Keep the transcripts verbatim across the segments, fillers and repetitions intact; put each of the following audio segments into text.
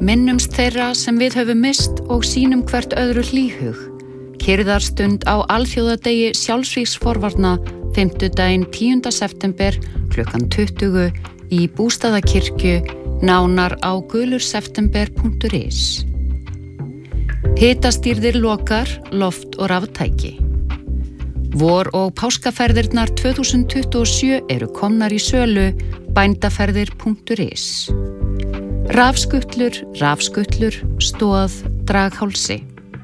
Minnumst þeirra sem við höfum mist og sýnum hvert öðru hlýhug. Kyrrðarstund á alþjóðadegi sjálfsvígsforvarna fimmtudaginn tíunda september klukkan tuttugu í Bústaðakirkju, nánar á gulurseptember punktur is. Hitastýrðir lokar, loft og raftæki. Vor- og páskaferðirnar tvö þúsund tuttugu og sjö eru komnar í sölu, bændaferðir punktur is. Rafskutlur, rafskutlur, stoð, draghálsi.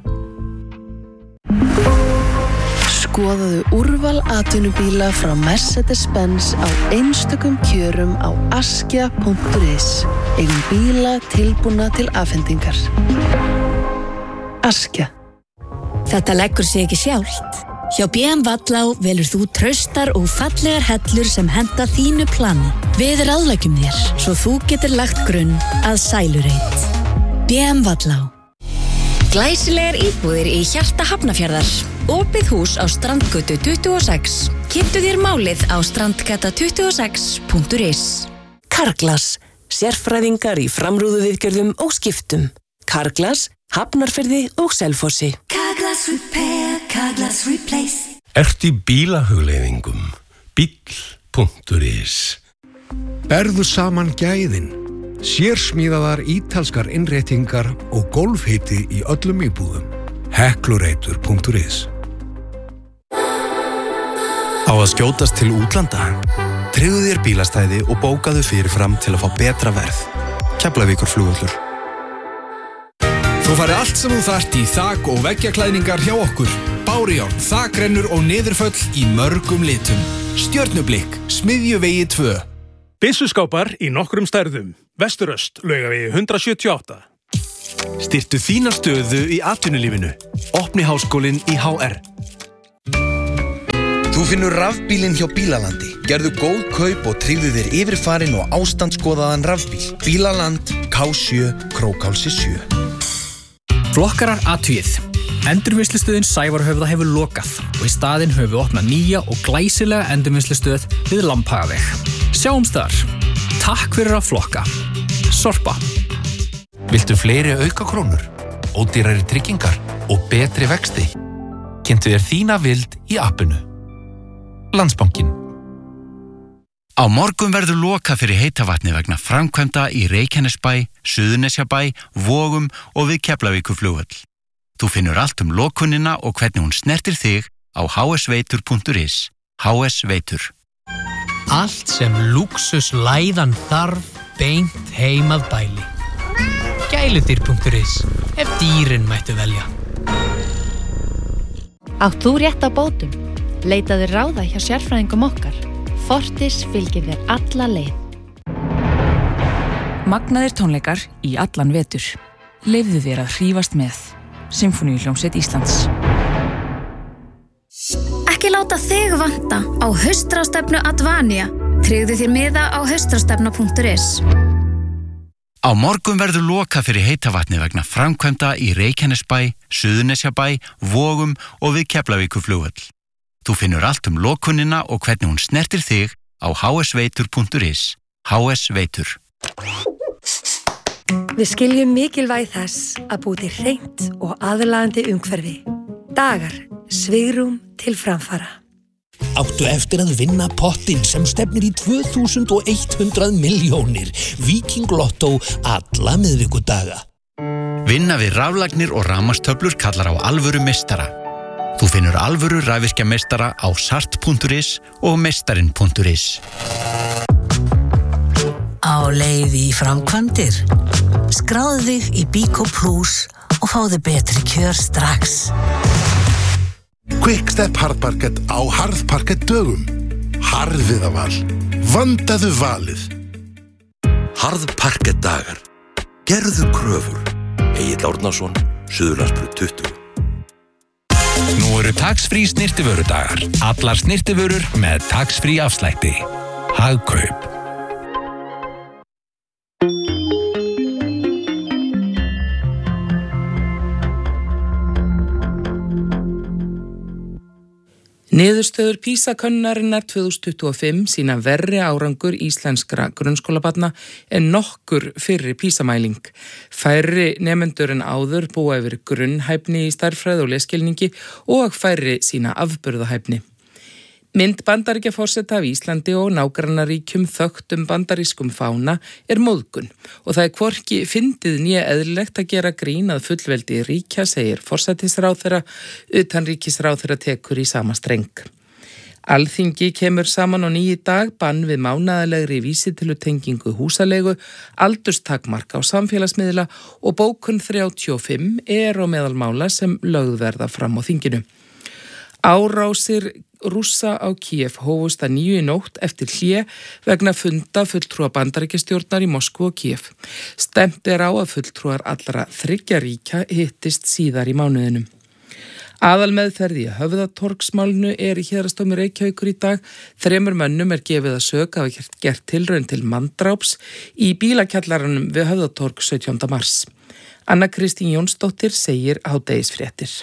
Skoðaðu úrval atvinnubíla frá Mercedes-Benz á einstökum kjörum á askja punktur is. Eigum bíla tilbúna til afhendingar. Askja. Þetta leggur sig ekki sjálft. Hjá B M Vallá velur þú traustar og fallegar hellur sem henta þínu plani. Við ráðleggjum þér, svo þú getur lagt grunn að sælureit. B M Vallá. Glæsilegar íbúðir í hjarta Hafnarfjarðar. Opið hús á Strandgötu tuttugu og sex. Kynntu þér málið á strandgata tuttugu og sex punktur is. Carglass. Sérfræðingar í framrúðuviðgerðum og skiptum. Carglass, Hafnarfirði og Selfossi. Carglass Repair, Carglass Replace. Ert í bílahugleiðingum? Bíll punktur is. Berðu saman gæðin, sérsmíðaðar ítalskar innréttingar og gólfhiti í öllum íbúðum. Heklureitur punktur is. Á að skjótast til útlanda? Tryggðu þér bílastæði og bókaðu fyrirfram til að fá betra verð. Keflavíkurflugvöllur. Þú fari allt sem þú þarft í þak- og veggjaklæðningar hjá okkur. Bárujárn, þakrennur og niðurföll í mörgum litum. Stjörnublikk, Smiðjuvegi tvö. Byssuskápar í nokkrum stærðum. Vesturöst, Laugavegi hundrað sjötíu og átta. Styrktu þína stöðu í atvinnulífinu. Opni háskólinn í H R. Þú finnur rafbílinn hjá Bílalandi. Gerðu góð kaup og tryggðu þér yfirfarinn og ástandskoðaðan rafbíl. Bílaland, K sjö, Krókhálsi sjö. Flokkarar athugið. Endurvinnslustöðin Sævarhöfða hefur lokað og í staðinn höfum við opnað nýja og glæsilega endurvinnslustöð við Lambhagaveg. Sjáumst þar. Takk fyrir að flokka. Sorpa. Viltu fleiri aukakrónur, ódýrari tryggingar og betri vexti? Kynntu þér þína vild í appinu. Landsbankinn. Á morgun verður lokað fyrir heita vatni vegna framkvæmda í Reykjanesbæ, Suðurnesjabæ, Vogum og við Keflavíkurflugvöll. Þú finnur allt um lokunina og hvernig hún snertir þig á h s veitur punktur is. H S Veitur. Allt sem lúxus læðan þarf beint heim að bæli. Gæludyr punktur is. Ef dýrin mættu velja. Átt þú rétt á bótum? Leitaðu ráða hjá sérfræðingum okkar. Fortis fylgir þér alla leið. Magnaðir tónleikar í allan vetur. Leyfðu þér að hrífast með. Sinfóníuhljómsveit Íslands. Ekki láta þig vanta á haustráðstefnu Advania. Tryggðu þér miða á haustráðstefna punktur is. Á morgun verður lokað fyrir heita vatni vegna framkvæmda í Reykjanesbæ, Suðurnesjabæ, Vogum og við Keflavíkurflugvöll. Þú finnur allt um lokunina og hvernig hún snertir þig á h s veitur punktur is. H S Veitur. Við skiljum mikilvægi þess að búa til hreint og aðlaðandi umhverfi. Dagar, svigrúm til framfara. Áttu eftir að vinna pottinn sem stefnir í tvö þúsund og hundrað milljónir. Víking Lotto alla miðvikudaga. Vinna við raflagnir og rafmagnstöflur kallar á alvöru meistara. Þú finnur alvöru rafvirkjameistara á sart punktur is og meistarinn punktur is. Á leið í framkvæmdir. Skráðu þig í Bíkó Plus og fáðu betri kjör strax. Quickstep Harðparkett á Harðparkett dögum. Harðviðaval. Vandaðu valið. Harðparkett dagar. Gerðu kröfur. Egill Árnason, Suðurlandsbraut tuttugu. Nú eru tax-free snyrtivörudagar. Allar snyrtivörur með tax-free afslætti. Hagkaup. Niðurstöður PISA-könnunarinnar tvö þúsund tuttugu og fimm sína verri árangur íslenskra grunnskólabarna en nokkur fyrri PISA-mæling. Færri nemendur en áður búa yfir grunnhæfni í stærðfræði og lesskilningi og færri sína afburðahæfni. Mynd Bandaríkjaforseta af Íslandi og nágrannaríkjum þögtum bandarískum fána er móðgun og það er hvorki fyndið né eðlilegt að gera grín að fullveldi ríkja, segir forsætisráðherra, utanríkisráðherra tekur í sama streng. Alþingi kemur saman á ný í dag, bann við mánaðarlegri vísitölutengingu húsaleigu, aldurstakmark á samfélagsmiðla og bókun þrjátíu og fimm er á meðal mála sem lögð verða fram á þinginu. Árásir Rússa á Kíev hófust að nýju í nótt eftir hlé vegna funda fulltrúa Bandaríkjastjórnar í Moskvu og Kíev. Stefnt er á að fulltrúar allra þriggja ríkja hittist síðar í mánuðinum. Aðalmeðferð í höfðatorgsmálinu er í héraðsdómi Reykjavíkur í dag. Þremur mönnum er gefið að sök að hafa gert tilraun til manndráps í bílakjallaranum við höfðatorg sautjánda mars. Anna Kristín Jónsdóttir segir hádegisfréttir.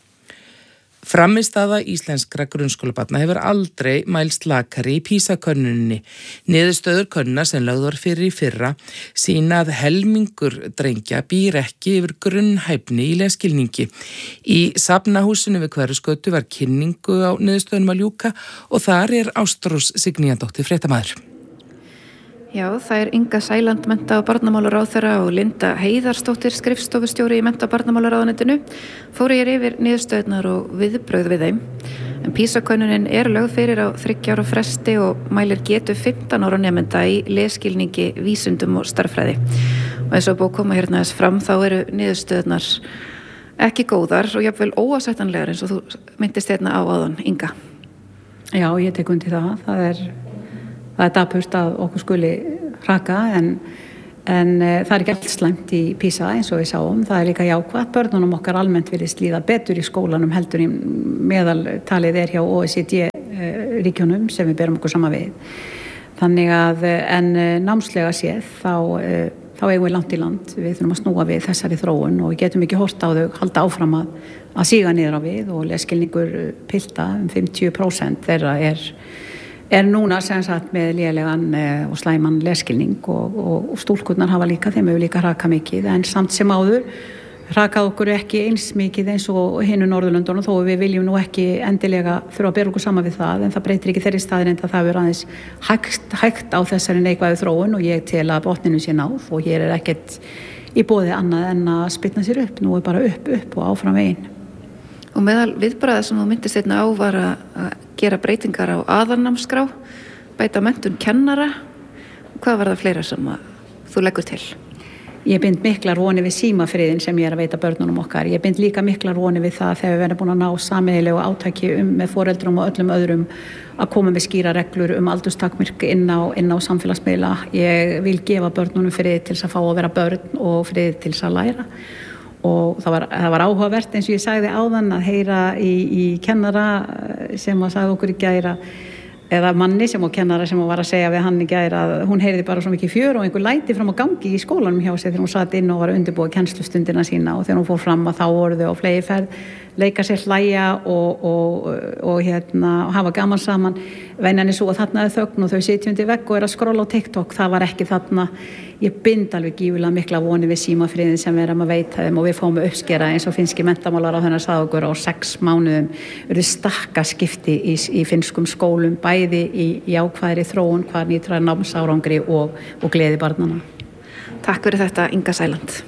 Frammistaða íslenskra grunnskólabarna hefur aldrei mælst lakari í PISA-könnuninni. Niðurstöður könnunar sem lögð var fyrir í fyrra sýna að helmingur drengja býr ekki yfir grunnhæfni í lesskilningi. Í safnahúsinu við Hverfisgötu var kynningu á niðurstöðunum að ljúka og þar er Ástrós Signíadóttir fréttamaður. Já, það er Inga Sæland, mennta- og barnamálaráðherra og Linda Heiðarsdóttir, skrifstofustjóri í mennta- og barnamálaráðuneytinu, fóru hér yfir niðurstöðurnar og viðbrögð við þeim. En PISA-könnunin er lögð fyrir á þriggja ára fresti og mælir getu fimmtán ára nemenda í lesskilningi, vísindum og stærðfræði. Og eins og búið að koma hérna þess fram, þá eru niðurstöðurnar ekki góðar og jafnvel óásættanlegar eins og þú myndist hérna á áðan, Inga. Já, ég tek undir það. Það er Það er dapurt að okkur skuli hraka en, en e, það er ekki allt slæmt í PISA eins og við sáum. Það er líka jákvætt. Börnunum okkar almennt virðist líða betur í skólanum heldur í meðaltalið er hjá O E C D-ríkjunum e, sem við berum okkur sama við. Þannig að en e, námslega séð þá, e, þá eigum við langt í land. Við þurfum að snúa við þessari þróun og við getum ekki hort á þau, halda áfram að, að síga niður á við og lesskilningur pilta um fimmtíu prósent þeirra er er núna sem sagt með lélegan eh, og slæman lesskilning og, og, og stúlkurnar hafa líka, þeim hefur líka hraka mikið en samt sem áður hrakað okkur ekki eins mikið eins og hinu Norðurlöndunum þó við viljum nú ekki endilega þurfa að bera okkur saman við það en það breytir ekki þeirri staðinn að það verður aðeins hægt, hægt á þessari neikvæðu þróun og ég tel að botninu sé náð og hér er ekkert í boði annað en að spilna sér upp, nú er bara upp, upp og áfram veginn. Og meðal viðbragða sem þú myndist einna á var að gera breytingar á aðalnámskrá, bæta menntun kennara. Hvað var það fleira sem þú leggur til? Ég bind miklar vonir við símafriðin sem ég er að veita börnunum okkar. Ég bind líka miklar vonir við það þegar við verðum búin að ná sameiginlegu átaki um með foreldrum og öllum öðrum að koma með skýra reglur um aldurstakmark inn á, inn á samfélagsmiðla. Ég vil gefa börnunum frið til þess að fá að vera börn og frið til þess að læra. Og það var, það var áhugavert eins og ég sagði áðan að heyra í, í kennara sem að sagði okkur í gær eða manni sem og kennara sem var að segja við hann í gær að hún heyrði bara svo mikið fjör og einhver læti fram á gangi í skólanum hjá sig þegar hún satt inn og var að undirbúa kennslustundina sína og þegar hún fór fram að þá voru þau á fleygiferð, leika sér, hlæja og, og, og hérna, hafa gaman saman. Venjan er svo að þarna er þögn og þau sitja undir vegg og er að skrolla á TikTok. Það var ekki þarna. Ég bind alveg gífulega mikla vonir við símafriðin sem við erum að veita þeim og við fáum að uppskera eins og finnski menntamálaráðherra sagði okkur á sex mánuðum eru stakka skipti í, í finnskum skólum bæði í jákvæðri þróun, hvað nýtrar námsárangri og, og gleði barnanna. Takk fyrir þetta, Inga Sæland.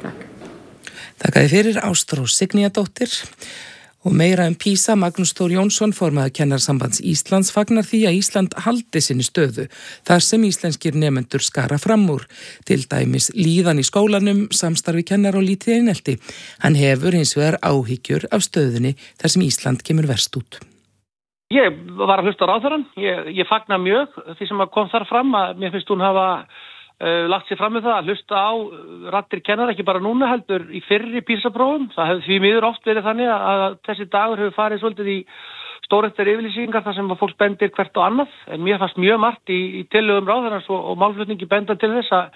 Þakkaði fyrir Ástrós Signíadóttir og meira um PISA. Magnús Þór Jónsson, formaður Kennarasambands Íslands, fagnar því að Ísland haldi sinni stöðu þar sem íslenskir nemendur skara fram úr, til dæmis líðan í skólanum, samstarfi kennar og lítið einelti. Hann hefur hins vegar áhyggjur af stöðunni þar sem Ísland kemur verst út. Ég var að hlusta á ráðherrann. Ég, ég fagna mjög því sem kom þar fram að mér finnst hún hafa Uh, lagt sér fram með það að hlusta á raddir kennara, ekki bara núna heldur í fyrri PISA-prófum. Það hefði því miður oft verið þannig að þessi dagur hefur farið svolítið í stórhættar yfirlýsingar þar sem að fólk bendir hvert og annað. En mér fannst mjög margt í, í tillögum ráðherrans og, og málflutningi benda til þess að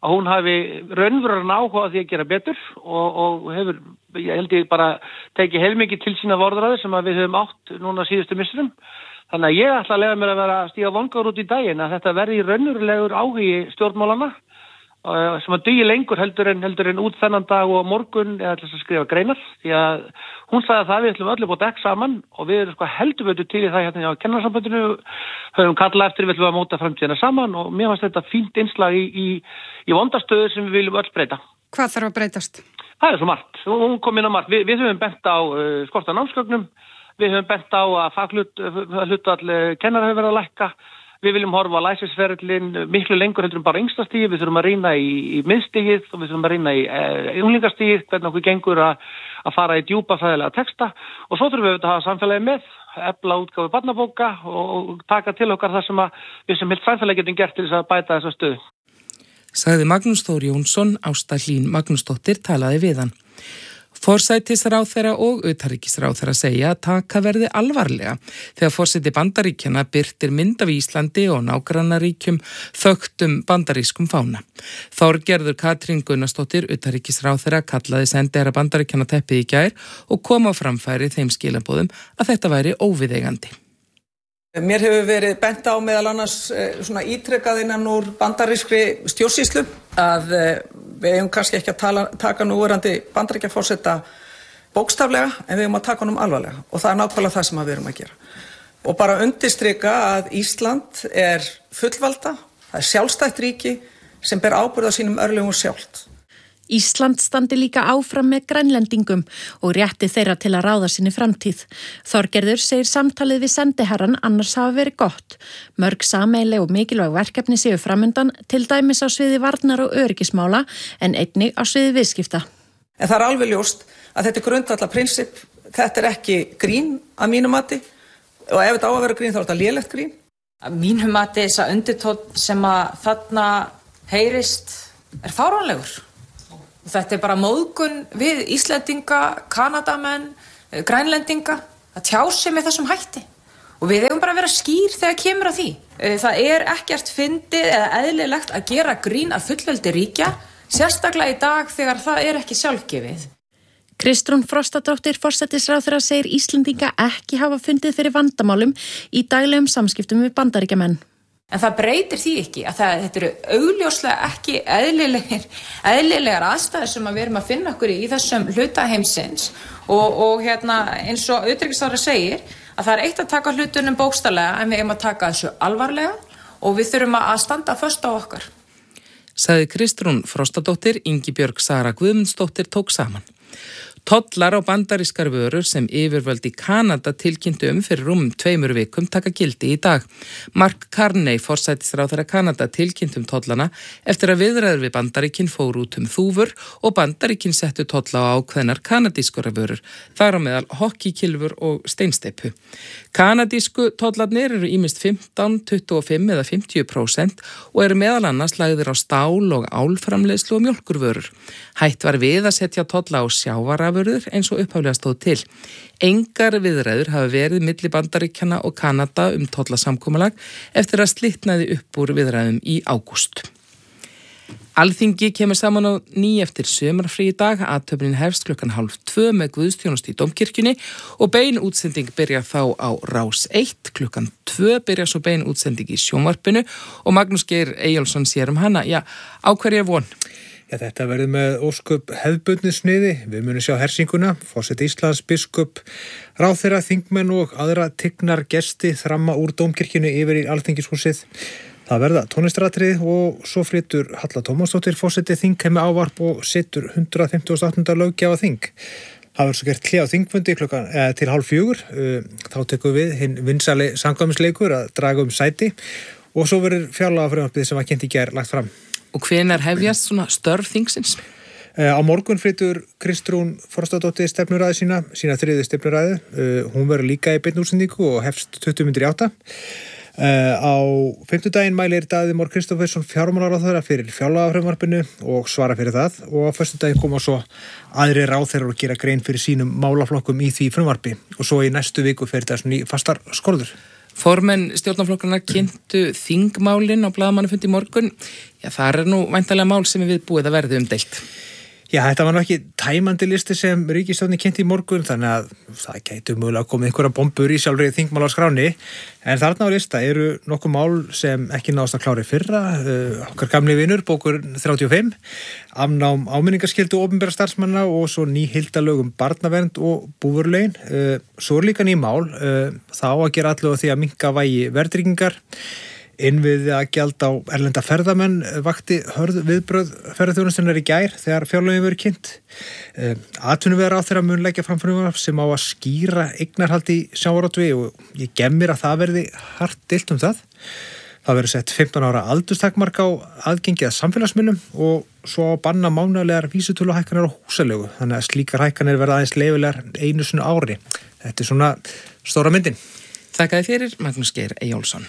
að hún hafi raunverulegan áhuga á því að gera betur og, og hefur, ég held ég bara tekið heilmikið til sína vorðræði sem að við höfum átt núna síðustu misserum. Þannig að ég ætla að lega mér að vera að stíga vongar út í daginn að þetta verði raunverulegur áhugi stjórnmálana sem að dugi lengur heldur en, heldur en út þennan dag og morgun eða til að skrifa greinar. Því að hún sagði að það við ætlum öll upp á dekk saman og við erum sko heldur betur til í það hérna á kennarasambandinu, höfum kallað eftir við ætlum að móta framtíðina saman og mér fannst þetta fínt innslag í, í, í vondastöðu sem við viljum öll breyta. Hvað þarf að breytast? Það er svo margt. Hún kom inn á margt. Vi, við höfum bent á uh, skorta námsgögnum, við höfum bent á að faghlutfall kennara hefur verið að lækka. Við viljum horfa á læsisferillin miklu lengur heldur en bara yngstastigið, við þurfum að rýna í, í miðstigið og við þurfum að rýna í e, unglingastigið, hvernig okkur gengur að, að fara í djúpa fræðilega texta og svo þurfum við að hafa samfélagi með, efla útgáfu barnabóka og, og taka til okkar það sem að við sem heilt samfélagi getum gert til þess að bæta þessa stöðu. Sagði Magnús Þór Jónsson, Ásta Hlín Magnúsdóttir talaði við hann. Forsætisráðherra og utanríkisráðherra segja að taka verði alvarlega þegar forseti Bandaríkjanna birtir mynd af Íslandi og nágrannaríkjum þögtum bandarískum fána. Þorgerður Katrín Gunnarsdóttir, utanríkisráðherra, kallaði sendiherra Bandaríkjanna teppið í gær og kom á framfæri þeim skilaboðum að þetta væri óviðeigandi. Mér hefur verið bent á meðal annars svona ítrekkað innan úr bandarískri stjórnsýslu að við hefum kannski ekki að tala, taka núverandi bandaríkjaforseta bókstaflega en við hefum að taka honum alvarlega og það er nákvæmlega það sem við erum að gera. Og bara undirstrika að Ísland er fullvalda, það er sjálfstætt ríki sem ber ábyrgð á sínum örlögum sjálft. Ísland standi líka áfram með grænlendingum og rétti þeirra til að ráða sinni framtíð. Þorgerður segir samtalið við sendiherran annars hafa verið gott. Mörg sameiginleg og mikilvæg verkefni séu framundan, til dæmis á sviði varnar og öryggismála en einnig á sviði viðskipta. En það er alveg ljóst að þetta er grundvallar prinsip, þetta er ekki grín að mínu mati og ef þetta á að vera grín þá er þetta lélegt grín. Að mínu mati þess að undirtónn sem að þarna heyrist er fáránlegur. Þetta er bara móðgun við Íslendinga, Kanadamenn, Grænlendinga að tjá sig með þessum hætti. Og við eigum bara að vera skýr þegar kemur að því. Það er ekkert fyndið eða eðlilegt að gera grín að fullveldi ríkja, sérstaklega í dag þegar það er ekki sjálfgefið. Kristrún Frostadóttir, forsætisráðherra, segir Íslendinga ekki hafa fundið fyrir vandamálum í daglegum samskiptum við bandaríkjamenn. En það breytir því ekki að það, þetta eru augljóslega ekki eðlilegar, eðlilegar aðstæður sem að við erum að finna okkur í, í þessum hluta heimsins og, og hérna, eins og utanríkisráðherra segir að það er eitt að taka hlutunum bókstaflega en við eigum að taka þessu alvarlega og við þurfum að standa föst á okkar. Sagði Kristrún Frostadóttir, Ingibjörg Sara Guðmundsdóttir tók saman. Tollar á bandarískar vörur sem yfirvöld í Kanada tilkynntu um fyrir rúmum tveimur vikum taka gildi í dag. Mark Carney, forsætisráðherra Kanada, tilkynnt um tollana eftir að viðræður við Bandaríkin fóru út um þúfur og Bandaríkin settu tolla á ákveðnar kanadískura vörur, þar á meðal hokkíkylfur og steinsteipu. Kanadísku tollarnir eru ýmist fimmtán, tuttugu og fimm eða fimmtíu prósent og eru meðal annars lagðir á stál og álframleiðslu og mjólkurvörur. Hætt var við að setja tolla á sjávarafurður eins og upphaflega stóð til. Engar viðræður hafa verið milli Bandaríkjanna og Kanada um tollasamkomulag eftir að slitnaði upp úr viðræðum í ágúst. Alþingi kemur saman á ný eftir sumarfrí í dag, athöfnin hefst klukkan hálf tvö með guðstjónustu í Dómkirkjunni og bein útsending byrjar þá á Rás eitt, klukkan tvö byrjar svo bein útsending í sjónvarpinu og Magnús Geir Eyjólfsson sér um hana. Já, á hverju er von? Já, þetta verður með ósköp hefðbundnu sniði. Við munum sjá hersinguna, forseti Íslands, biskup, ráðherra, þingmenn og aðra tignar gesti þramma úr Dómkirkjunni yfir í Alþingishúsið. Það verða tónlistaratrið og svo flytur Halla Tómasdóttir forseti þingheimi ávarp og situr hundrað fimmtugasta og áttunda löggjafa þing. Það verður svo gert hlé á þingfundi klukkan eh, til hálf fjögur. Þá tekum við hinn vinsali samkvæmisleikur að draga um sæti og svo verður fjárlagafrumvarpið sem var kynnt í gær lagt fram. Og hvenær hefjast svona störf þingsins? Á morgun flytur Kristrún Frostadóttir stefnuræði sína, sína þriðju stefnuræði. Hún verður líka í beinni útsendingu og hefst tuttugu mínútur í átta. Uh, á fimmtudaginn mælir Daði Már Kristófersson fjármálaráðherra fyrir fjárlagafrumvarpinu og svara fyrir það og á föstudaginn koma svo aðri ráðherrar og gera grein fyrir sínum málaflokkum í því frumvarpi og svo í næstu viku fyrir það svona í fastar skorður. Formenn stjórnarflokkarna kynntu þingmálin á blaðamannafundi í morgun. Já, það er nú væntanlega mál sem er viðbúið að verði umdeilt. Já, þetta var nú ekki tæmandi listi sem ríkisstjórnin kynnti í morgun, þannig að það gætu mögulega komið einhverja bombur í sjálfri þingmál á skráni. En þarna á lista eru nokkuð mál sem ekki náðust að klára í fyrra. Uh, okkar gamli vinur, bókur þrjátíu og fimm, afnám áminningaskyldu opinbera starfsmanna og svo ný heildarlög um barnavernd og búvörulögin. Uh, svo er líka ný mál, uh, þá að gera allu því að minnka vægi verðtryggingar. Innviði að gjald á erlenda ferðamenn vakti hörð viðbrögð ferðaþjónustunnar í gær þegar fjárlögin voru kynnt. Atvinnuvegaráðherra mun leggja fram frumvarp sem á að skýra eignarhald í sjávarútvegi og ég gef mér að það verði hart deilt um það. Það verður sett fimmtán ára aldurstakmark á aðgengi að samfélagsmiðlum og svo á banna mánaðarlegar vísitöluhækkanir á húsalegu. Þannig að slíkar hækkanir verða aðeins leyfilegar einu sinni ári. Þetta er svona stóra myndin. Þakkaði fyrir Magnús Geir Eyjólfsson.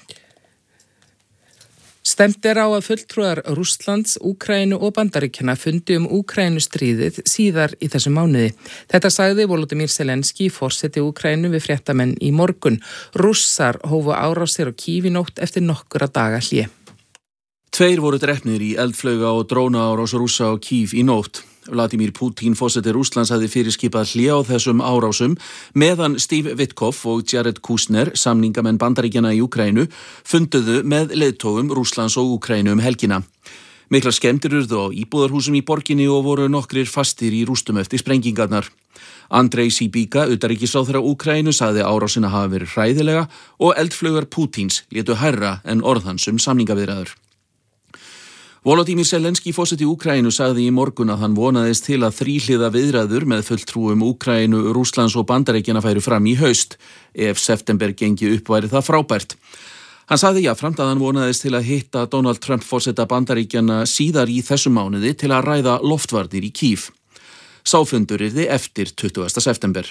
Stemt er á að fulltrúar Rússlands, Úkraínu og Bandaríkjanna fundi um Úkrænustríðið síðar í þessum mánuði. Þetta sagði Volodymyr Zelenský, forseti Úkraínu, við fréttamenn í morgun. Rússar hófu árásir á Kív í nótt eftir nokkura daga hlé. Tveir voru drepnir í eldflauga og drónaárás Rússa á Kív í nótt. Vladimir Putin, forseti Rússlands, hafði fyrirskipað hlé á þessum árásum meðan Steve Witkoff og Jared Kushner, samningamenn Bandaríkjanna í Úkraínu, funduðu með leiðtogum Rússlands og Úkraínu um helgina. Miklar skemmdir urðu á íbúðarhúsum í borginni og voru nokkrir fastir í rústum eftir sprengingarnar. Andrei Sibika, utanríkisráðherra Úkraínu, sagði árásina hafa verið hræðilega og eldflaugar Putins létu hærra en orð hans um samningaviðræður. Volodymyr Zelenský, forseti Úkraínu, sagði í morgun að hann vonaðist til að þríhliða viðræður með fulltrúum Úkraínu, Rússlands og Bandaríkjanna færu fram í haust. Ef september gengi upp væri það frábært. Hann sagði jafnframt að hann vonaðist til að hitta Donald Trump, forseta Bandaríkjanna, síðar í þessum mánuði til að ræða loftvarnir í Kív. Sá fundur yrði eftir tuttugasta september.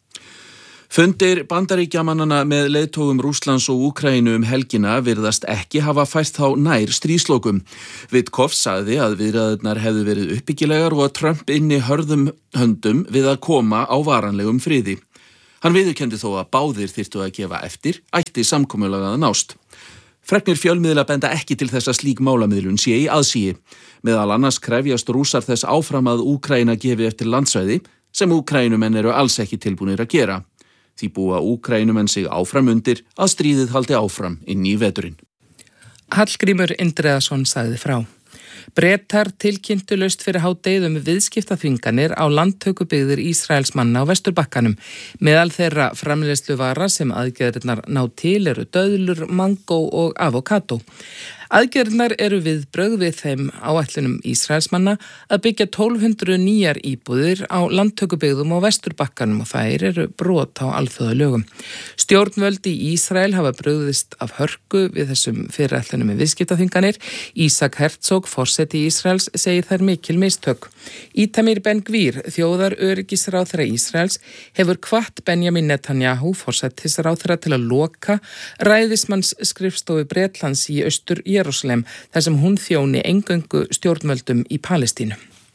Fundir Bandaríkjamannana með leiðtogum Rússlands og Úkraínu um helgina virðast ekki hafa fært þá nær stríðslokum. Witkoff sagði að viðræðurnar hefðu verið uppbyggilegar og að Trump inni hörðum höndum við að koma á varanlegum friði. Hann viðurkenndi þó að báðir þyrftu að gefa eftir, ætti samkomulag að nást. Fregnir fjölmiðla benda ekki til þess að slík málamiðlun sé í aðsigi. Meðal annars krefjast Rússar þess áfram að Úkraína gefi eftir landsvæði sem Úkraínumenn eru alls ekki tilbúnir að gera. Því búa Úkraínumenn sig áfram undir að stríðið haldi áfram inn í veturinn. Hallgrímur Indriðason sagði frá. Bretar tilkynntu laust fyrir hádegið um viðskiptaþvinganir á landtökubyggðir Ísraelsmanna á Vesturbakkanum. Meðal þeirra framleiðsluvara sem aðgerðirnar ná til eru döðlur, mangó og avokado. Aðgerðirnar eru viðbrögð við þeim áætlunum Ísraelsmanna að byggja tólf hundruð nýjar íbúðir á landtökubyggðum á Vesturbakkanum og þær eru brot á alþjóðalögum. Stjórnvöld í Ísrael hafa brugðist af hörku við þessum fyrirætlunum með viðskiptaþvinganir. Ísak Herzog, forseti Ísraels, segir þær mikil mistök. Ítamir Ben-Gvir, þjóðar öryggisráðherra Ísraels, hefur hvatt Benjamin Netanyahu, forsetisráðherra, til að loka ræðismanns skrifstofu Bretlands í austur Jerúsalem, þar sem hún þjóni eingöngu stjórnvöldum í Palestínu.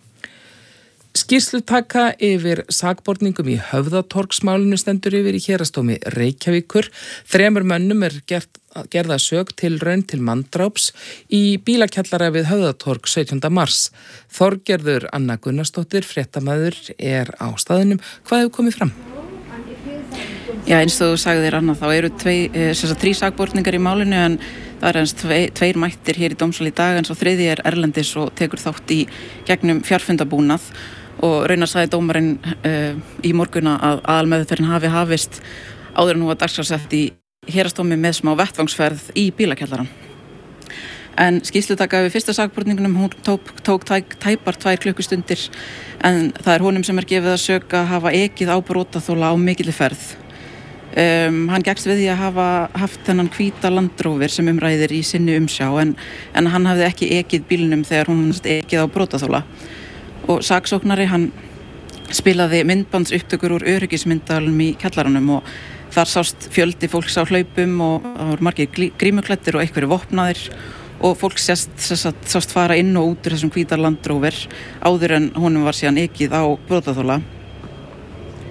Skýrslutaka yfir sakborningum í Höfðatorgsmálinu stendur yfir í héraðsdómi Reykjavíkur. Þremur mönnum er gert, gerða sök til raun til manndráps í bílakjallara við Höfðatorg sautjánda mars. Þorgerður Anna Gunnarsdóttir, fréttamaður, er á staðinum. Hvað hefur komið fram? Já, eins og þú sagðir, Anna, þá eru tvei, þrý sakborningar í málinu, en það er eins tvei, tveir mættir hér í dómsal í dag, en svo þriði er erlendis og tekur þátt í gegnum fjarfundabúnað. Og raunar sagði dómarinn uh, í morguna að aðalmeðferðin hafi hafist áður en hún var dagskrásett í héraðsdómi með smá vettvangsferð í bílakjallarann. En skýrslutaka við fyrsta sakborningunum, hún tók, tók tæk, tæpar tvær klukkustundir, en það er honum sem er gefið að sök að hafa ekið á brotaþola á mikilli ferð. Um, hann gekkst við því að hafa haft þennan hvíta Land Rover sem umræðir í sinni umsjá, en, en hann hafði ekki ekið bílnum þegar hún ekið á brotaþola. Og saksóknari, hann spilaði myndbandsupptökur úr öryggismyndalum í kjallaranum og þar sást fjöldi fólks á hlaupum og það voru margir grímuklæddir og einhverju vopnaðir og fólk sást, sást fara inn og út úr þessum hvíta Land Rover áður en honum var síðan ekið á brotaþola.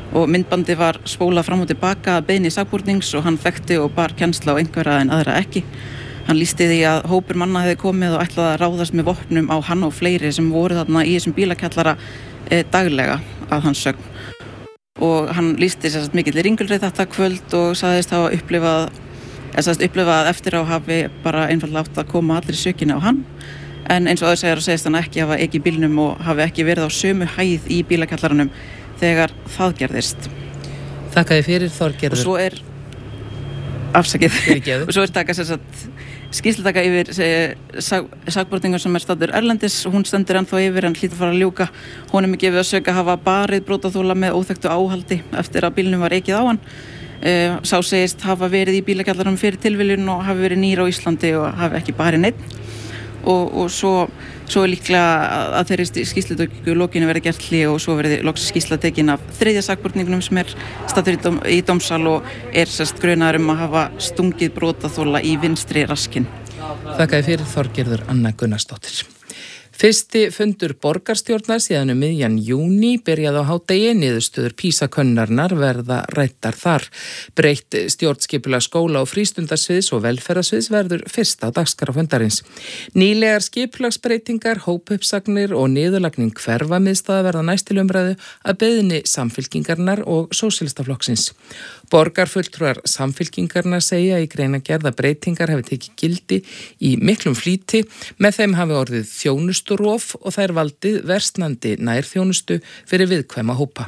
og myndbandi var spólað fram og tilbaka að beiðni sakbornings og hann þekkti og bar kennsla á einhverja en aðra ekki. Hann lýsti því að hópur manna hefði komið og ætlaði að ráðast með vopnum á hann og fleiri sem voru þarna í þessum bílakjallara eh, daglega að hans sögn. Og hann lýsti sér mikill ringulreið þetta kvöld og sagðist hafa upplifað, eða sagðist upplifað eftir á hafi bara einfaldlega átt að koma allir sökinni á hann. En eins og aður segir og segist hann ekki hafa ekki bílnum og hafi ekki verið á sömu hæð í bílakjallaranum þegar það gerðist. Þakka þið fyrir, Þorgerður. Og svo er afsakið. Og svo er taka sér satt skýrslutaka yfir sakborningar sem er staddur erlendis. Hún stendur ennþá yfir en hlýtur að fara að ljúka. Honum er gefið að sök að hafa barið brotaþola með óþekktu áhaldi eftir að bílnum var ekið á hann. Sá segist hafa verið í bílakjallaranum fyrir tilviljun og hafi verið nýr á Íslandi og hafi ekki barið neitt. Og, og svo, svo er líklega að þeirri skýrslutöku lokinu verið gert hlé og svo verið loks skýrsla tekin af þriðja sakborningnum sem er staddur í, dóm, í dómsal og er sérst grunaður um að hafa stungið brotaþola í vinstri raskinn. Þakkaði fyrir, Þorgerður Anna Gunnarsdóttir. Fyrsti fundur borgarstjórnar síðan um miðjan júní byrjaði á hádegi, niðurstöður PISA-könnunarinnar verða ræddar þar. Breytt stjórnskipulag skóla og frístundarsviðs og velferðarsviðs verður fyrst á dagskrá fundarins. Nýlegar skipulagsbreytingar, hópuppsagnir og niðurlagning hverfamiðstaða verða næst til umræðu að beiðni Samfylkingarinnar og Sósíalistaflokksins. Borgarfulltrúar Samfylkingarinnar segja í greinargerð að breytingar hafi tekið gildi í miklum flýti, með þeim hafi orðið þjónusturof og þær valdið versnandi nærþjónustu fyrir viðkvæma hópa.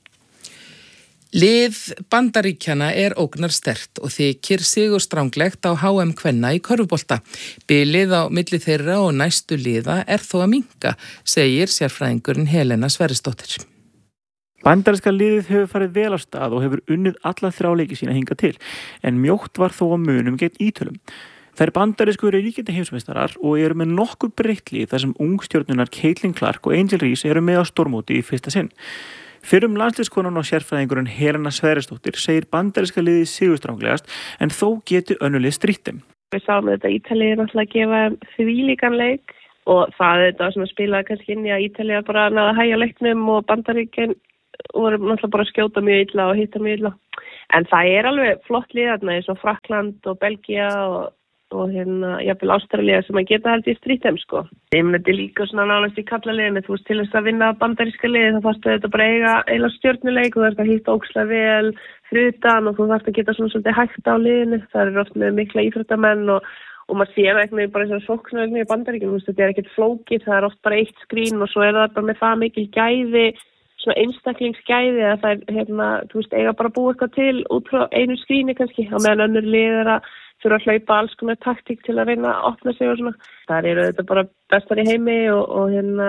Lið Bandaríkjanna er ógnarsterkt og þykir sigurstranglegt á H M kvenna í körfubolta. Bilið á milli þeirra og næstu liða er þó að minnka, segir sérfræðingurinn Helena Sverrisdóttir. Bandaríska liðið hefur farið vel á stað og hefur unnið alla þrjá leiki sína hingað til, en mjótt var þó á munum gegn Ítölum. Þær bandarísku eru ríkjandi heimsmeistarar og eru með nokkuð breytt lið þar sem ungstjörnunar Caitlin Clark og Angel Reese eru með á stórmóti í fyrsta sinn. Fyrrum landsliðskonan og sérfræðingurinn Helena Sverrisdóttir segir bandaríska liðið sigurstranglegast en þó getur önnur lið strítt þeim. Við sáum þetta Ítalíu náttúrulega að gefa þvílíkan leik og það er þetta sem að spilaði kannski inn í að Ítalía bara náði að hægja leiknum og Bandaríkin voru náttúrulega bara að skjóta mjög illa og hitta mjög illa. En það er alveg flott lið þarna eins og Frakkland og Belgía og, og hérna jafnvel Ástralía sem að geta held í strítem sko. Ég myndi þetta líka svona nánast í kallaliðinu, þú veist til þess að vinna bandaríska liði þá þarftu þetta bara eiga eila stjörnuleik og þú þarfst að hitta ókslega vel frutan og þú þarfst að geta svona svolítið hægt á liðinu. Það eru oft með mikla íþróttamenn og og maður sér eitthvað bara eins og sóknarleikni í Bandaríkjunum, þetta er ekkert flókið, það er oft bara eitt skrín og svo er það bara með það mikil gæði svona einstaklingsgæði að það er hérna, þú veist, eiga bara að búa eitthvað til út frá einu skríni kannski, á meðan önnur lið er að þurfa að hlaupa alls konar taktík til að reyna að opna sig og svona. Það eru þetta bara bestar í heimi og, og hérna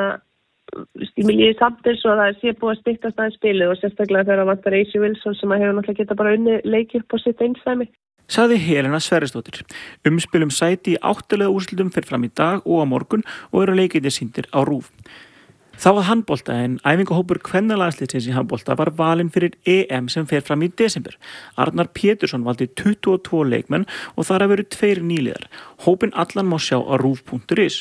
stímilíði samtils og það er sér búið að styttast aðeins spilið og sérstaklega þegar það vantar A'J Wilson sem að hefur náttúrulega geta bara unni leiki upp á sitt einsdæmi. Sagði Helena Sverrisdóttir. Umspilum sæti í áttalega úrslitum fer fram í dag og á morgun og eru leikirnir sýndir á RÚV. Þá að handbolta en æfingahópur kvennalagsliðsins í handbolta var valinn fyrir E M sem fer fram í desember. Arnar Pétursson valdi tuttugu og tvo leikmenn og þar hafa verið tveir nýliðar. Hópinn allan má sjá á rúv punktur is.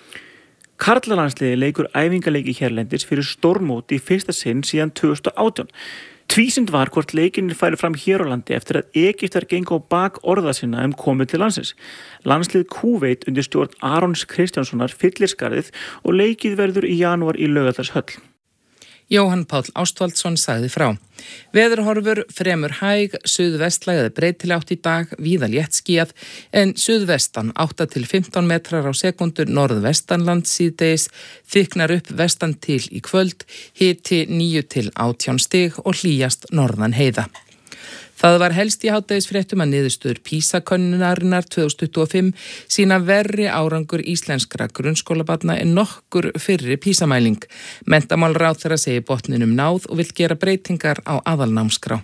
Karlalandsliði leikur æfingaleiki hérlendis fyrir stórmóti í fyrsta sinn síðan tvö þúsund og átján. Tvísynd var hvort leikinir færi fram hér á landi eftir að Egyptar gengu á bak orða sinna um komið til landsins. Landslið Kúveit undir stjórn Arons Kristjánssonar fyllir skarðið og leikið verður í janúar í Laugardalshöll. Jóhann Páll Ástvaldsson sagði frá. Veðurhorfur fremur hæg, suðvestlæg eða breytileg átt í dag, víða léttskýjað, en suðvestan átta til fimmtán metrar á sekundur norðvestanland síðdegis, þyknar upp vestan til í kvöld, hiti níu til átján stig og hlýjast norðan heiða. Það var helst í hádegisfréttum að niðurstöður PISA-könnunarinnar tvö þúsund tuttugu og fimm sína verri árangur íslenskra grunnskólabarna en nokkur fyrri PISA-mæling. Menntamálaráðherra segir botninum náð og vill gera breytingar á aðalnámskrá.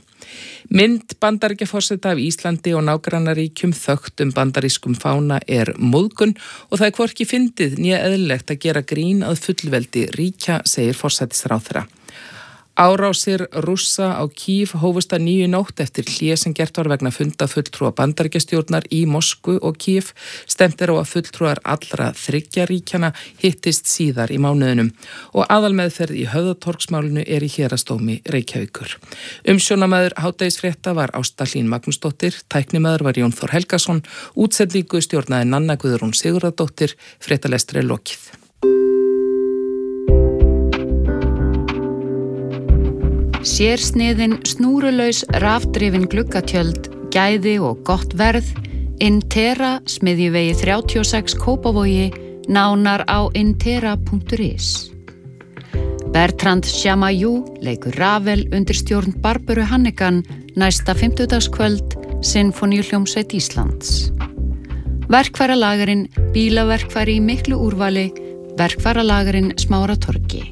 Mynd Bandaríkjaforseta af Íslandi og nágrannaríkjum þöggt um bandarískum fána er móðgun og það er hvorki fyndið né eðlilegt að gera grín að fullveldi ríkja, segir forsætisráðherra. Árásir Rússa á Kív hófust að nýju nótt eftir hlé sem gert var vegna funda fulltrúa Bandaríkjastjórnar í Moskvu og Kív. Stemt er á að fulltrúar allra þriggja ríkjana hittist síðar í mánuðinum og aðalmeðferð í höfðatorgsmálinu er í héraðsdómi Reykjavíkur. Umsjónamaður hádegisfrétta var Ásta Hlín Magnúsdóttir, tæknimaður var Jón Þór Helgason, útsendingu stjórnaði Nanna Guðrún Sigurðardóttir, fréttalestri er lokið. Sérsniðin snúrulaus rafdrifin gluggatjöld, gæði og gott verð, Intera, smiðjuvegi þrjátíu og sex Kópavogi, nánar á intera punktur is. Bertrand Chamayou leikur Ravel undir stjórn Barböru Hannigan næsta fimmtudagskvöld, Sinfoníuhljómsveit Íslands. Verkfæralagarinn, bílaverkfæri í miklu úrvali, verkfæralagarinn Smáratorgi.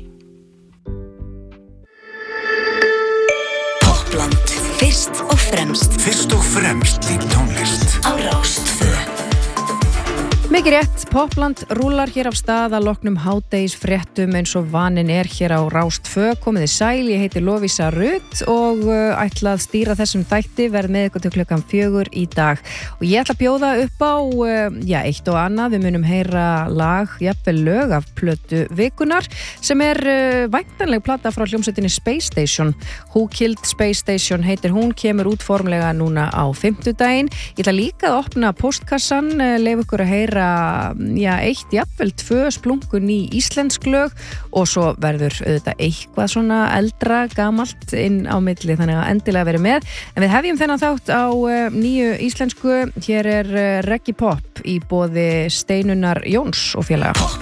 Fyrst og fremst. Fyrst og fremst í tónlist. Á Rás tvö. Mikið rétt, Popland rúlar hér af stað að loknum hádegisfréttum eins og vanin er hér á Rás tvö. Komiði sæl, ég heiti Lovísa Rutt og uh, ætla að stýra þessum þætti, verð með ykkur til klukkan fjögur í dag. Og ég ætla að bjóða upp á, uh, já, eitt og annað, við munum heyra lag, jafnvel lög af plötu vikunar, sem er uh, væntanleg plata frá hljómsveitinni Space Station. Who Killed Space Station heitir hún, kemur út formlega núna á fimmtudaginn. Ég ætla líka að opna postkassan, uh, leif ykkur að heyra já, eitt, jafnvel tvö splungun í íslensk lög og svo verður auðvitað eitthvað svona eldra, gamalt inn á milli, þannig að endilega verið með. En við hefjum þennan þátt á uh, nýju íslensku. Hér er uh, Reggae Pop í boði Steinunar Jóns og félaga.